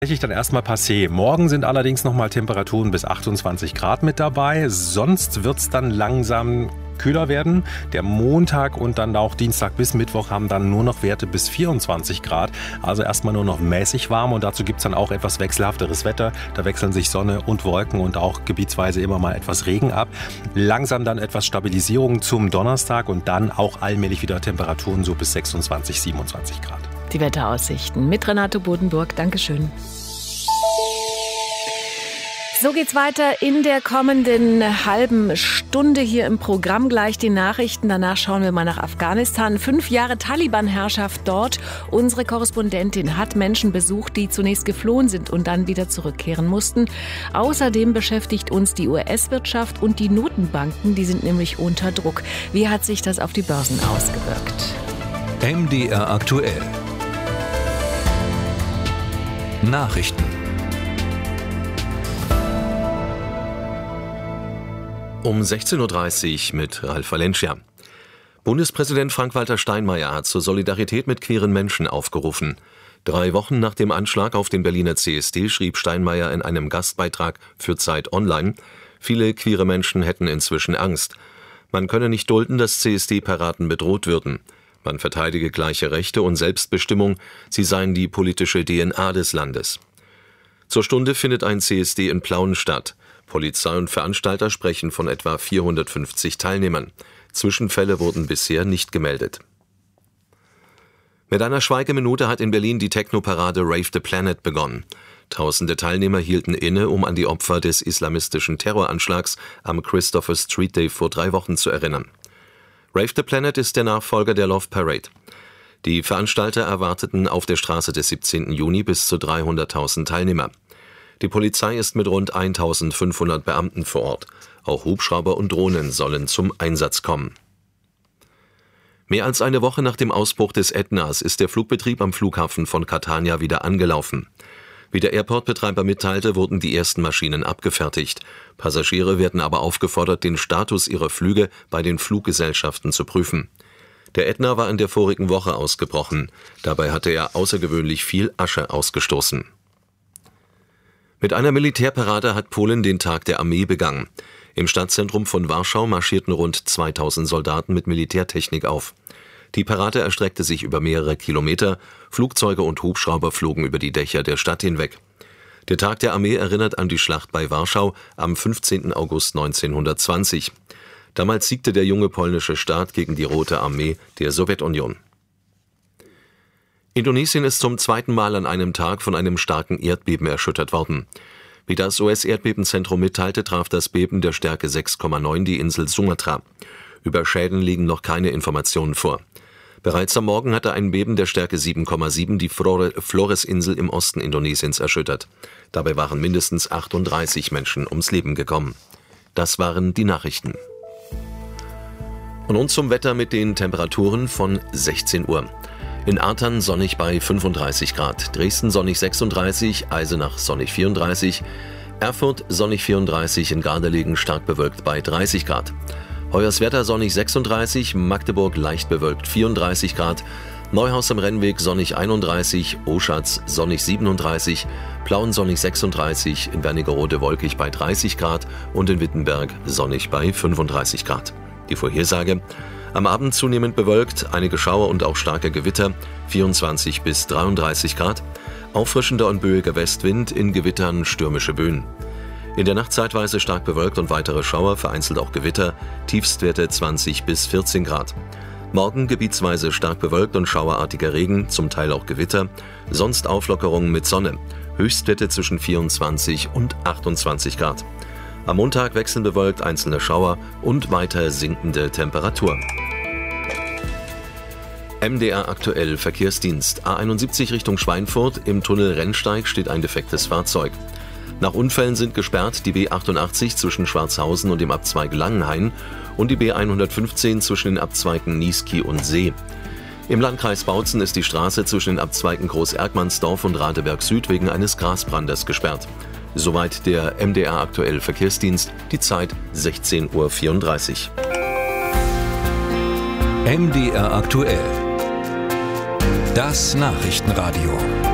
Dann erstmal passé. Morgen sind allerdings nochmal Temperaturen bis 28 Grad mit dabei. Sonst wird es dann langsam kühler werden. Der Montag und dann auch Dienstag bis Mittwoch haben dann nur noch Werte bis 24 Grad. Also erstmal nur noch mäßig warm und dazu gibt es dann auch etwas wechselhafteres Wetter. Da wechseln sich Sonne und Wolken und auch gebietsweise immer mal etwas Regen ab. Langsam dann etwas Stabilisierung zum Donnerstag und dann auch allmählich wieder Temperaturen so bis 26, 27 Grad. Die Wetteraussichten mit Renate Bodenburg. Dankeschön. So geht's weiter in der kommenden halben Stunde hier im Programm. Gleich die Nachrichten. Danach schauen wir mal nach Afghanistan. 5 Jahre Taliban-Herrschaft dort. Unsere Korrespondentin hat Menschen besucht, die zunächst geflohen sind und dann wieder zurückkehren mussten. Außerdem beschäftigt uns die US-Wirtschaft und die Notenbanken. Die sind nämlich unter Druck. Wie hat sich das auf die Börsen ausgewirkt? MDR aktuell. Nachrichten. Um 16.30 Uhr mit Ralf Valencia. Bundespräsident Frank-Walter Steinmeier hat zur Solidarität mit queeren Menschen aufgerufen. 3 Wochen nach dem Anschlag auf den Berliner CSD schrieb Steinmeier in einem Gastbeitrag für Zeit Online, viele queere Menschen hätten inzwischen Angst. Man könne nicht dulden, dass CSD-Paraden bedroht würden. Man verteidige gleiche Rechte und Selbstbestimmung, sie seien die politische DNA des Landes. Zur Stunde findet ein CSD in Plauen statt. Polizei und Veranstalter sprechen von etwa 450 Teilnehmern. Zwischenfälle wurden bisher nicht gemeldet. Mit einer Schweigeminute hat in Berlin die Techno-Parade Rave the Planet begonnen. Tausende Teilnehmer hielten inne, um an die Opfer des islamistischen Terroranschlags am Christopher Street Day vor 3 Wochen zu erinnern. Rave the Planet ist der Nachfolger der Love Parade. Die Veranstalter erwarteten auf der Straße des 17. Juni bis zu 300.000 Teilnehmer. Die Polizei ist mit rund 1.500 Beamten vor Ort. Auch Hubschrauber und Drohnen sollen zum Einsatz kommen. Mehr als eine Woche nach dem Ausbruch des Ätnas ist der Flugbetrieb am Flughafen von Catania wieder angelaufen. Wie der Airportbetreiber mitteilte, wurden die ersten Maschinen abgefertigt. Passagiere werden aber aufgefordert, den Status ihrer Flüge bei den Fluggesellschaften zu prüfen. Der Ätna war in der vorigen Woche ausgebrochen. Dabei hatte er außergewöhnlich viel Asche ausgestoßen. Mit einer Militärparade hat Polen den Tag der Armee begangen. Im Stadtzentrum von Warschau marschierten rund 2000 Soldaten mit Militärtechnik auf. Die Parade erstreckte sich über mehrere Kilometer, Flugzeuge und Hubschrauber flogen über die Dächer der Stadt hinweg. Der Tag der Armee erinnert an die Schlacht bei Warschau am 15. August 1920. Damals siegte der junge polnische Staat gegen die Rote Armee der Sowjetunion. Indonesien ist zum 2. Mal an einem Tag von einem starken Erdbeben erschüttert worden. Wie das US-Erdbebenzentrum mitteilte, traf das Beben der Stärke 6,9 die Insel Sumatra. Über Schäden liegen noch keine Informationen vor. Bereits am Morgen hatte ein Beben der Stärke 7,7 die Flores-Insel im Osten Indonesiens erschüttert. Dabei waren mindestens 38 Menschen ums Leben gekommen. Das waren die Nachrichten. Und nun zum Wetter mit den Temperaturen von 16 Uhr. In Artern sonnig bei 35 Grad, Dresden sonnig 36, Eisenach sonnig 34, Erfurt sonnig 34, in Gardelegen stark bewölkt bei 30 Grad. Hoyerswerda sonnig 36, Magdeburg leicht bewölkt 34 Grad, Neuhaus am Rennweg sonnig 31, Oschatz sonnig 37, Plauen sonnig 36, in Wernigerode wolkig bei 30 Grad und in Wittenberg sonnig bei 35 Grad. Die Vorhersage: Am Abend zunehmend bewölkt, einige Schauer und auch starke Gewitter, 24 bis 33 Grad, auffrischender und böiger Westwind, in Gewittern stürmische Böen. In der Nacht zeitweise stark bewölkt und weitere Schauer, vereinzelt auch Gewitter, Tiefstwerte 20 bis 14 Grad. Morgen gebietsweise stark bewölkt und schauerartiger Regen, zum Teil auch Gewitter, sonst Auflockerungen mit Sonne, Höchstwerte zwischen 24 und 28 Grad. Am Montag wechselnd bewölkt, einzelne Schauer und weiter sinkende Temperatur. MDR aktuell Verkehrsdienst. A71 Richtung Schweinfurt, im Tunnel Rennsteig steht ein defektes Fahrzeug. Nach Unfällen sind gesperrt die B88 zwischen Schwarzhausen und dem Abzweig Langenhain und die B115 zwischen den Abzweigen Niesky und See. Im Landkreis Bautzen ist die Straße zwischen den Abzweigen Groß-Erkmannsdorf und Radeberg Süd wegen eines Grasbrandes gesperrt. Soweit der MDR aktuell Verkehrsdienst, die Zeit 16:34 Uhr. MDR aktuell. Das Nachrichtenradio.